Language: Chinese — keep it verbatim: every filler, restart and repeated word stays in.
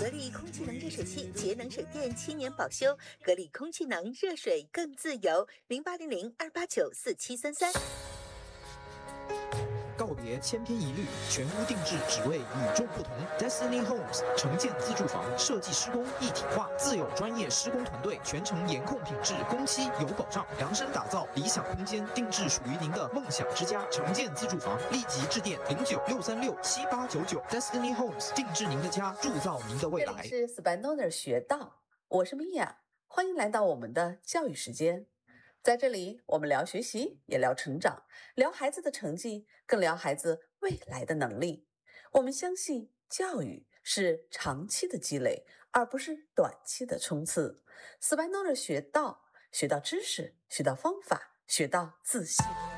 格力空气能热水器，节能省电，七年保修。格力空气能，热水更自由。零八零零二八九四七三三。 告别千篇一律，全屋定制只为与众不同。Destiny Homes 城建自住房设计施工一体化，自有专业施工团队，全程严控品质，工期有保障，量身打造理想空间，定制属于您的梦想之家。城建自住房，立即致电零九六三六七八九九。Destiny Homes 定制您的家，铸造您的未来。 这里是 Spinoner 学道，我是米娅，欢迎来到我们的教育时间。在这里，我们聊学习，也聊成长，聊孩子的成绩，更聊孩子未来的能力。我们相信教育是长期的积累，而不是短期的冲刺。Spinoner 学到，学到知识，学到方法，学到自信。